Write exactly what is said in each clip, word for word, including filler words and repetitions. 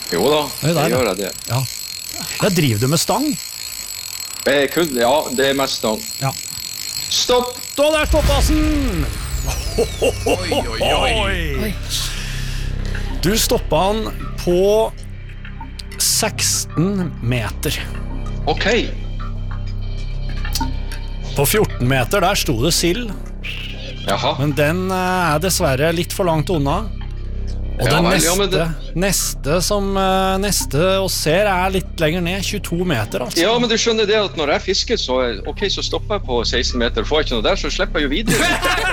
Jo da, det jeg gjør det. Ja. Da driver du med stang? Jeg kun, ja, det er mest stang. Ja. Stopp! Da der stoppas den! Oi, oi, oi. Oi. Du stoppa han på seksten meter. Ok. På fjorten meter der sto det sild, Jaha. men den eh, er dessverre litt for langt unna. Og Ja den vel, neste, ja, men det- neste som eh, neste oss ser er litt lenger ned, tjueto meter altså. Ja, men du skjønner det at når jeg fisker, så, ok, så stopper jeg på seksten meter. Får jeg ikke noe der, så slipper jeg jo videre.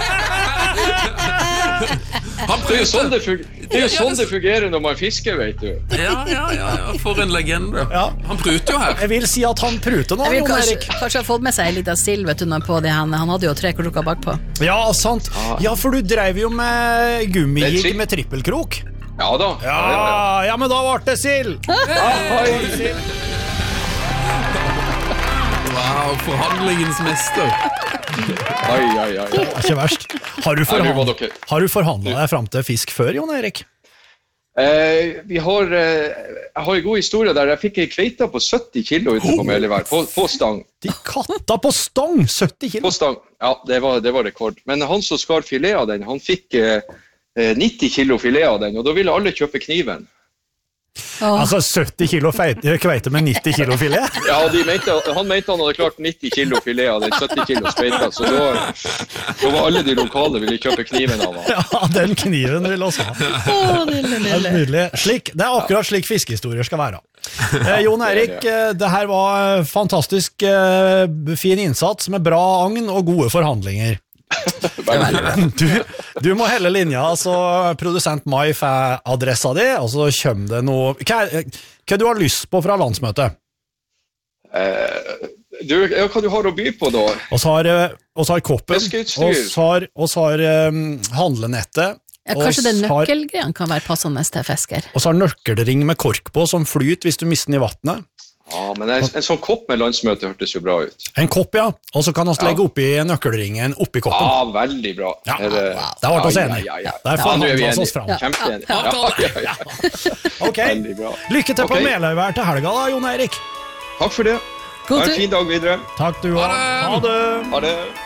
Han Det er jo sånn pruter. det, fun- det, er jo sånn det fungerer når man fisker, vet du. Ja, ja, ja, ja, for en legende. Ja. Han pruter jo her. Jeg vil si at han pruter nå, Jeg vil Jon kanskje, Erik. kanskje ha fått med seg litt av sild, vet du, når på de han, han hadde jo tre krukker bakpå. Ja, sant. Ja, for du drev jo med Med gummijigg tri- med trippelkrok. Ja da. Ja, ja, men da ble det sild. Oi. Wow, forhandlingens mester. Oi, oi, oi. Det er ikke verst. Har du, Nei, nå var forhandlet, dere- har du forhandlet deg frem til fisk før, Jon Erik? Eh, vi har, eh, jeg har en god historie der jeg fikk en kveita på sytti kilo utenfor Melevær, på, på stang. De katta på stang, sytti kilo. På stang. Ja, det var, det var rekord. Men han som skar filet av den, han fikk eh, eh, nitti kilo filet av den, og da ville alle kjøpe kniven. Åh. Altså sytti kilo feite, kveite med nitti kilo filet. Ja, de mente, han mente han hadde klart nitti kilo filet av den sytti kilo speita, så da, da var alle de lokale ville kjøpe kniven av han. Ja, den kniven vil også ha. Åh, lille, Det er lille. nydelig. Slik, det er akkurat slik fiskehistorier skal være. Eh, Jon Erik, eh, det her var fantastisk eh, fin innsats med bra agn og gode forhandlinger. Du, du må helle linja, så produsent Mai får adressa di, og så kommer det noe Hva, er- hva du har lyst på fra landsmøtet? Eh, du, ja, hva du har å by på da? Og så har, eh, og så har koppen, Fiskeutstyr. og så har, og så har um, handlenettet, Ja, kanskje det og så har- nøkkelgreiene kan være passende til fisker. og så har nøkkelring med kork på som flyter hvis du mister den i vattnet. Ja, men en, en sånn kopp med landsmøte hørtes jo bra ut. En kopp, ja, og så kan vi legge oppi nøkkelringen oppi koppen. Ja, veldig bra. Ja, Er det, det ble oss Ja, enige. ja, ja, ja. Der Ja, får nå er vi han enige. oss fram. Kjempeenig. Ja, ja, ja. Ok, Veldig bra. lykke til på Ok. Meløyvær til helga da, Jon Erik. Takk for det. God Ha en tur. fin dag videre. Takk du Ha også. det. Ha det. Ha det.